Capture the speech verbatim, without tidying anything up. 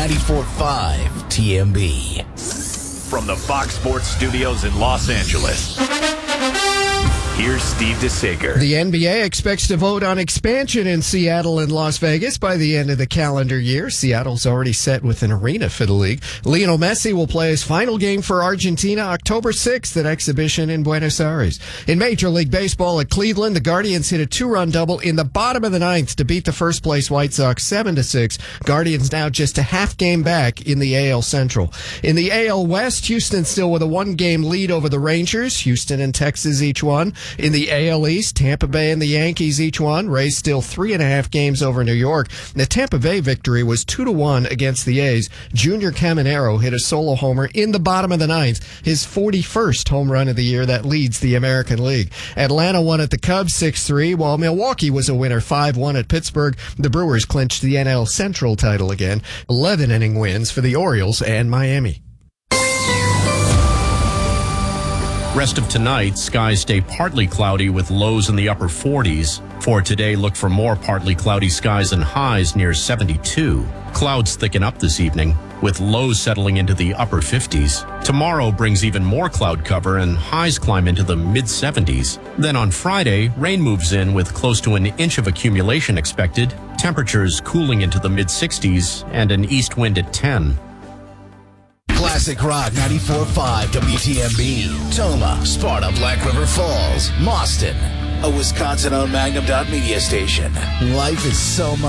ninety-four point five T M B. From the Fox Sports Studios in Los Angeles, here's Steve DeSager. The N B A expects to vote on expansion in Seattle and Las Vegas by the end of the calendar year. Seattle's already set with an arena for the league. Lionel Messi will play his final game for Argentina October sixth at exhibition in Buenos Aires. In Major League Baseball at Cleveland, the Guardians hit a two-run double in the bottom of the ninth to beat the first-place White Sox seven to six. Guardians now just a half game back in the A L Central. In the A L West, Houston still with a one-game lead over the Rangers. Houston and Texas each won. In the A L East, Tampa Bay and the Yankees each won. Rays still three and a half games over New York. The Tampa Bay victory was two to one against the A's. Junior Caminero hit a solo homer in the bottom of the ninth, his forty-first home run of the year that leads the American League. Atlanta won at the Cubs six three, while Milwaukee was a winner five one at Pittsburgh. The Brewers clinched the N L Central title again. eleven inning wins for the Orioles and Miami. Rest of tonight, skies stay partly cloudy with lows in the upper forties. For today, look for more partly cloudy skies and highs near seventy-two. Clouds thicken up this evening, with lows settling into the upper fifties. Tomorrow brings even more cloud cover and highs climb into the mid-seventies. Then on Friday, rain moves in with close to an inch of accumulation expected. Temperatures cooling into the mid-sixties and an east wind at ten. Classic Rock ninety-four point five W T M B. Toma, Sparta, Black River Falls, Mauston. A Wisconsin-owned Magnum Dot Media station. Life is so much.